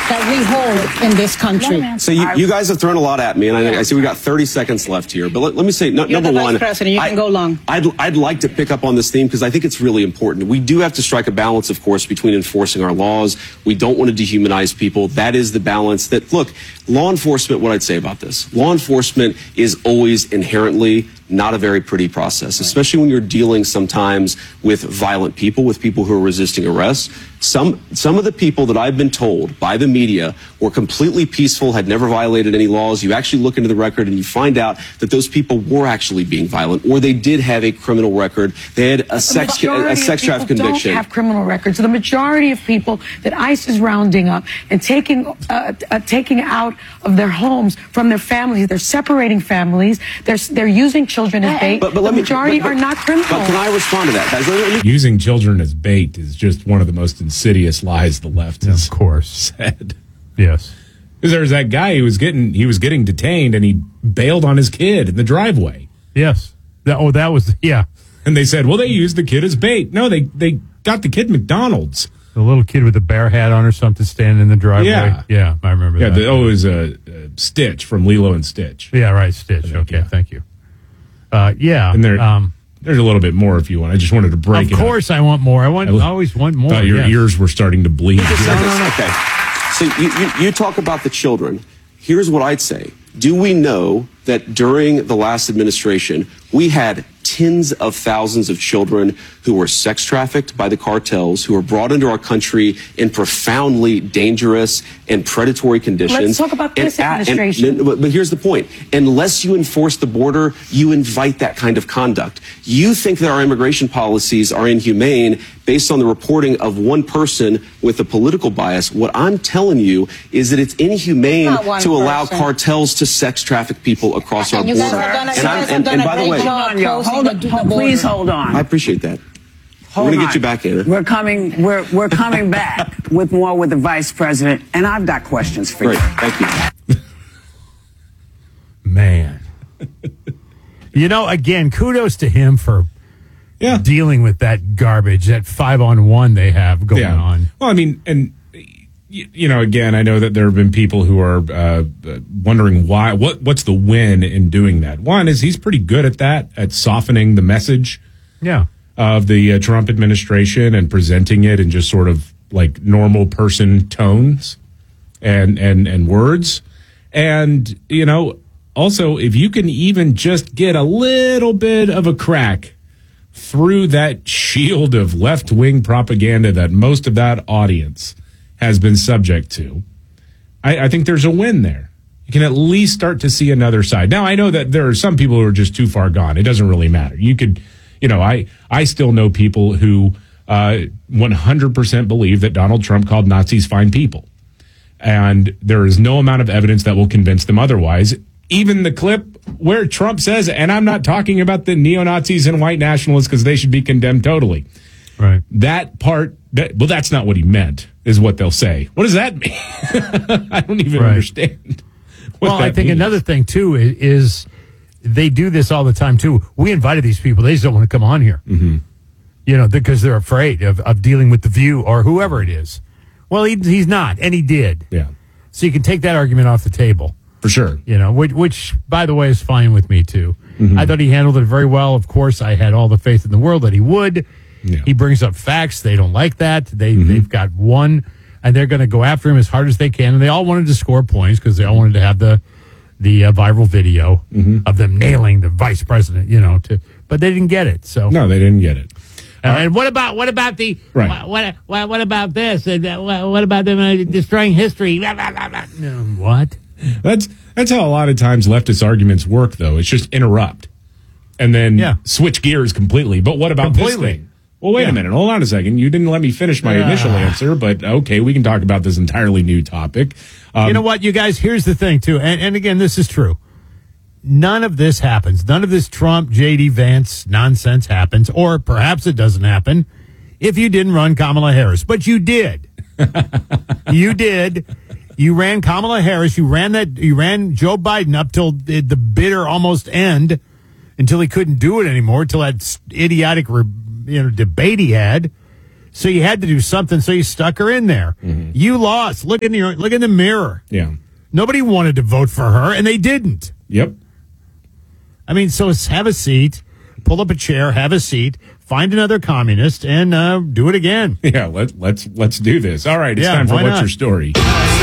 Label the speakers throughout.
Speaker 1: that we hold in this country.
Speaker 2: So you guys have thrown a lot at me, and I see we got 30 seconds left here. But let me say, number one,
Speaker 1: President, you can go long.
Speaker 2: I'd like to pick up on this theme because I think it's really important. We do have to strike a balance, of course, between enforcing our laws. We don't want to dehumanize people. That is the balance that, look, law enforcement, what I'd say about this, law enforcement is always inherently not a very pretty process, especially when you're dealing sometimes with violent people, with people who are resisting arrest. Some of the people that I've been told by the media were completely peaceful, had never violated any laws. You actually look into the record and you find out that those people were actually being violent, or they did have a criminal record. They had a sex trafficking conviction.
Speaker 3: Don't have criminal records. The majority of people that ICE is rounding up and taking out of their homes from their families, they're separating families. They're using children as bait. But the majority are not criminal.
Speaker 2: But can I respond to that?
Speaker 4: Using children as bait is just one of the most insidious lies the left has,
Speaker 5: of course,
Speaker 4: said.
Speaker 5: Yes,
Speaker 4: because there was that guy who was getting detained, and he bailed on his kid in the driveway.
Speaker 5: Yes, that was
Speaker 4: And they said, well, they used the kid as bait. No, they got the kid McDonald's.
Speaker 5: The little kid with the bear hat on or something standing in the driveway. Yeah, I remember that.
Speaker 4: It was Stitch from Lilo and Stitch.
Speaker 5: Yeah, right, Stitch. Okay, thank you. And
Speaker 4: there's a little bit more if you want. I just wanted to break it up.
Speaker 5: Of course I want more. I always want more.
Speaker 4: Thought your ears were starting to bleed.
Speaker 2: No. Okay. So you talk about the children. Here's what I'd say. Do we know that during the last administration, we had tens of thousands of children who were sex trafficked by the cartels, who were brought into our country in profoundly dangerous and predatory conditions?
Speaker 3: Let's talk about this administration.
Speaker 2: But here's the point. Unless you enforce the border, you invite that kind of conduct. You think that our immigration policies are inhumane based on the reporting of one person with a political bias. What I'm telling you is that it's inhumane to allow cartels to sex traffic people across our border. And by the way,
Speaker 6: please hold on.
Speaker 2: I appreciate that. We're going to get you back, Anna.
Speaker 6: We're coming back with more with the vice president, and I've got questions for you.
Speaker 2: Thank you.
Speaker 5: Man. Again, kudos to him for dealing with that garbage, that 5-on-1 they have going on.
Speaker 4: Well, I mean, and again, I know that there have been people who are wondering why. What's the win in doing that? One is he's pretty good at that, at softening the message of the Trump administration and presenting it in just sort of like normal person tones and words. And, also, if you can even just get a little bit of a crack through that shield of left-wing propaganda that most of that audience has been subject to, I think there's a win there. You can at least start to see another side. Now, I know that there are some people who are just too far gone. It doesn't really matter. You could, I still know people who 100% believe that Donald Trump called Nazis fine people. And there is no amount of evidence that will convince them otherwise. Even the clip where Trump says, and I'm not talking about the neo-Nazis and white nationalists because they should be condemned totally.
Speaker 5: Right.
Speaker 4: That part, that's not what he meant, is what they'll say. What does that mean? I don't even understand.
Speaker 5: I think another thing, too, is they do this all the time, too. We invited these people. They just don't want to come on here. Mm-hmm. Because they're afraid of dealing with The View or whoever it is. Well, he's not, and he did.
Speaker 4: Yeah.
Speaker 5: So you can take that argument off the table.
Speaker 4: For sure.
Speaker 5: Which, by the way, is fine with me, too.
Speaker 4: Mm-hmm.
Speaker 5: I thought he handled it very well. Of course, I had all the faith in the world that he would. Yeah. He brings up facts. They don't like that. They've got one, and they're going to go after him as hard as they can. And they all wanted to score points because they all wanted to have the viral video of them nailing the vice president, but they didn't get it. So
Speaker 4: no, they didn't get it.
Speaker 5: And what about the what about this? What about them destroying history? What?
Speaker 4: That's how a lot of times leftist arguments work, though. It's just interrupt and then switch gears completely. But what about this thing? Well, wait a minute. Hold on a second. You didn't let me finish my initial answer, but okay, we can talk about this entirely new topic.
Speaker 5: You know what, you guys? Here's the thing, too. And again, this is true. None of this happens. None of this Trump, J.D. Vance nonsense happens, or perhaps it doesn't happen if you didn't run Kamala Harris. But you did. You did. You ran Kamala Harris. You ran Joe Biden up till the bitter almost end, until he couldn't do it anymore, till that idiotic debate he had. So you had to do something, so you stuck her in there.
Speaker 4: Mm-hmm.
Speaker 5: You lost. Look in the mirror.
Speaker 4: Yeah.
Speaker 5: Nobody wanted to vote for her, and they didn't.
Speaker 4: Yep.
Speaker 5: I mean, so have a seat, pull up a chair, have a seat, find another communist, and do it again.
Speaker 4: Yeah, let's do this. All right, it's
Speaker 5: Yeah,
Speaker 4: time for
Speaker 5: why
Speaker 4: What's
Speaker 5: not?
Speaker 4: Your Story?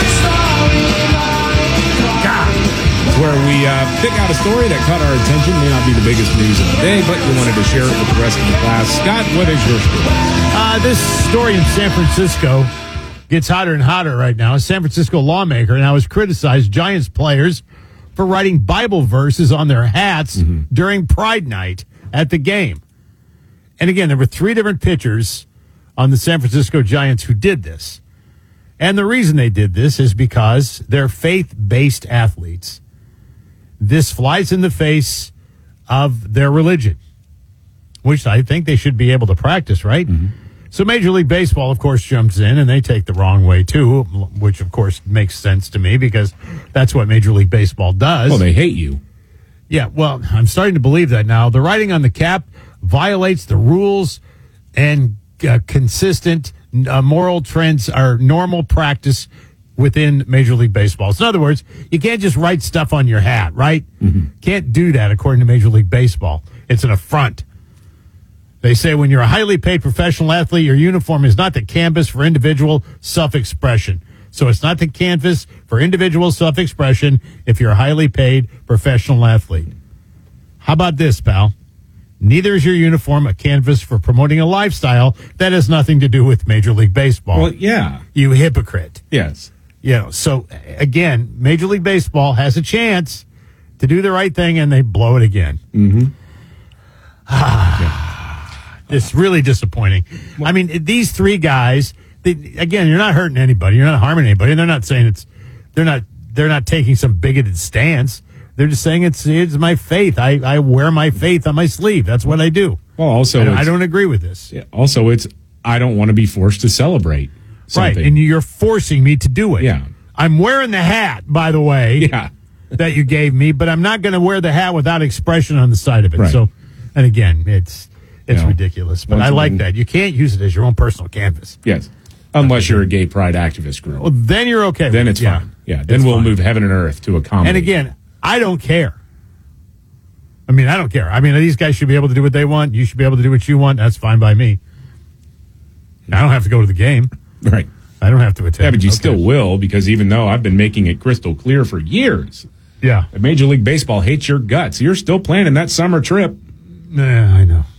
Speaker 4: It's where we pick out a story that caught our attention. May not be the biggest news of the day, but you wanted to share it with the rest of the class. Scott, what is your story?
Speaker 5: This story in San Francisco gets hotter and hotter right now. A San Francisco lawmaker now has criticized Giants players for writing Bible verses on their hats during Pride Night at the game. And again, there were 3 different pitchers on the San Francisco Giants who did this. And the reason they did this is because they're faith-based athletes. This flies in the face of their religion, which I think they should be able to practice, right? So Major League Baseball, of course, jumps in, and they take the wrong way, too, which, of course, makes sense to me because that's what Major League Baseball does.
Speaker 4: Well, they hate you.
Speaker 5: Yeah, well, I'm starting to believe that now. The writing on the cap violates the rules and consistent moral trends are normal practice within Major League Baseball. So in other words, you can't just write stuff on your hat, right? Can't do that according to Major League Baseball. It's an affront. They say when you're a highly paid professional athlete, your uniform is not the canvas for individual self-expression. So it's not the canvas for individual self-expression if you're a highly paid professional athlete. How about this, pal? Neither is your uniform a canvas for promoting a lifestyle that has nothing to do with Major League Baseball.
Speaker 4: Well, yeah.
Speaker 5: You hypocrite.
Speaker 4: Yes.
Speaker 5: So again, Major League Baseball has a chance to do the right thing, and they blow it again. It's really disappointing. I mean, these 3 guys, again, you're not hurting anybody. You're not harming anybody. They're not saying they're not taking some bigoted stance. They're just saying it's my faith. I wear my faith on my sleeve. That's what I do.
Speaker 4: Well, also,
Speaker 5: I don't agree with this.
Speaker 4: Yeah, also, I don't want to be forced to celebrate something.
Speaker 5: Right, and you're forcing me to do it.
Speaker 4: Yeah.
Speaker 5: I'm wearing the hat, by the way,
Speaker 4: Yeah.
Speaker 5: that you gave me, but I'm not going to wear the hat without expression on the side of it.
Speaker 4: Right.
Speaker 5: So, and again, it's
Speaker 4: Yeah.
Speaker 5: ridiculous. But
Speaker 4: Once
Speaker 5: I like
Speaker 4: again-
Speaker 5: that. You can't use it as your own personal canvas.
Speaker 4: Yes. Unless you're a gay pride activist group.
Speaker 5: Well, then you're okay.
Speaker 4: Then
Speaker 5: with
Speaker 4: it's
Speaker 5: it.
Speaker 4: fine. Yeah. Then
Speaker 5: It's
Speaker 4: we'll
Speaker 5: fine.
Speaker 4: move heaven and earth to accommodate.
Speaker 5: And again, I don't care. I mean, I don't care. I mean, these guys should be able to do what they want. You should be able to do what you want. That's fine by me. I don't have to go to the game.
Speaker 4: Right.
Speaker 5: I don't have to attend.
Speaker 4: Yeah, but you
Speaker 5: Okay.
Speaker 4: still will, because even though I've been making it crystal clear for years
Speaker 5: Yeah.
Speaker 4: that Major League Baseball hates your guts, you're still planning that summer trip.
Speaker 5: Yeah, I know.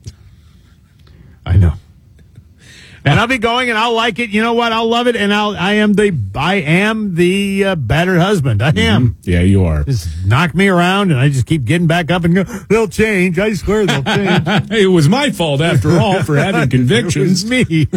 Speaker 5: And I'll be going, and I'll like it. You know what? I'll love it, and I am the battered husband. I am.
Speaker 4: Yeah, you are.
Speaker 5: Just knock me around, and I just keep getting back up and go. They'll change. I swear they'll change.
Speaker 4: It was my fault, after all, for having convictions.
Speaker 5: It was me.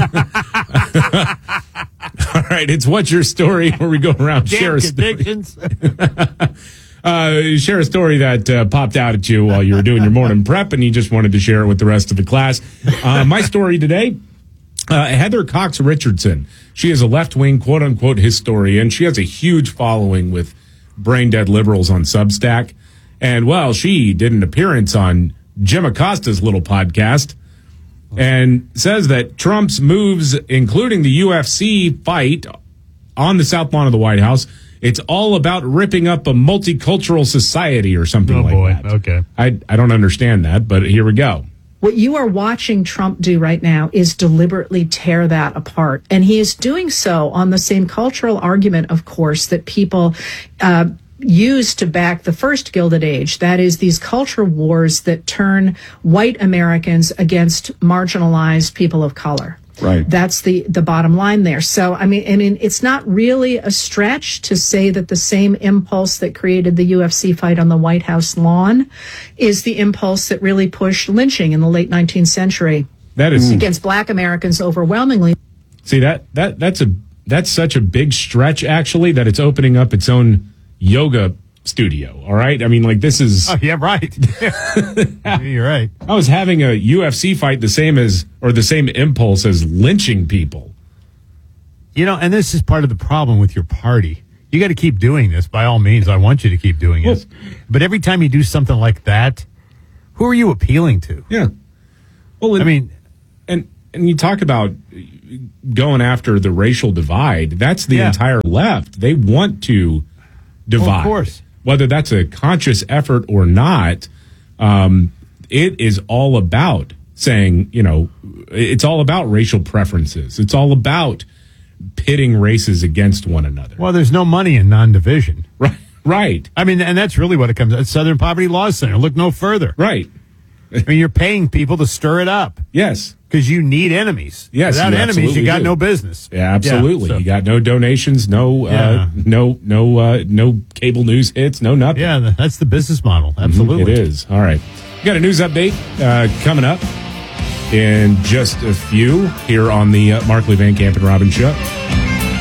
Speaker 4: All right, it's What's Your Story, where we go around, share
Speaker 5: Damn
Speaker 4: a story.
Speaker 5: convictions.
Speaker 4: Share a story that popped out at you while you were doing your morning prep, and you just wanted to share it with the rest of the class. My story today, Heather Cox Richardson. She is a left-wing, quote-unquote, historian. She has a huge following with brain-dead liberals on Substack. And, well, she did an appearance on Jim Acosta's little podcast and says that Trump's moves, including the UFC fight on the South Lawn of the White House, it's all about ripping up a multicultural society or something
Speaker 5: Oh,
Speaker 4: like
Speaker 5: boy.
Speaker 4: that.
Speaker 5: Okay.
Speaker 4: I don't understand that, but here we go.
Speaker 7: What you are watching Trump do right now is deliberately tear that apart. And he is doing so on the same cultural argument, of course, that people used to back the first Gilded Age. That is, these culture wars that turn white Americans against marginalized people of color.
Speaker 4: Right.
Speaker 7: That's the bottom line there. So, I mean, it's not really a stretch to say that the same impulse that created the UFC fight on the White House lawn is the impulse that really pushed lynching in the late 19th century
Speaker 4: That is
Speaker 7: against black Americans overwhelmingly.
Speaker 4: See that's such a big stretch, actually, that it's opening up its own yoga studio. All right, I mean, like, this is.
Speaker 5: Oh, yeah, right. You're right.
Speaker 4: I was having a UFC fight the same impulse as lynching people.
Speaker 5: You know, and this is part of the problem with your party. You got to keep doing this. By all means, I want you to keep doing this. But every time you do something like that, who are you appealing to?
Speaker 4: Yeah. Well,
Speaker 5: I mean,
Speaker 4: and And you talk about going after the racial divide. That's the entire left. They want to divide.
Speaker 5: Well, of course.
Speaker 4: Whether that's a conscious effort or not, it is all about saying, it's all about racial preferences. It's all about pitting races against one another.
Speaker 5: Well, there's no money in non-division.
Speaker 4: Right.
Speaker 5: I mean, and that's really what it comes to. Southern Poverty Law Center. Look no further.
Speaker 4: Right.
Speaker 5: I mean, you're paying people to stir it up.
Speaker 4: Yes.
Speaker 5: Because you need enemies.
Speaker 4: Yes.
Speaker 5: Without enemies, you got no business.
Speaker 4: Yeah, absolutely.
Speaker 5: Yeah, so.
Speaker 4: You got no donations, no cable news hits, no nothing.
Speaker 5: Yeah, that's the business model. Absolutely.
Speaker 4: It is. All right. We got a news update coming up in just a few here on the Markley, Van Camp, and Robbins Show.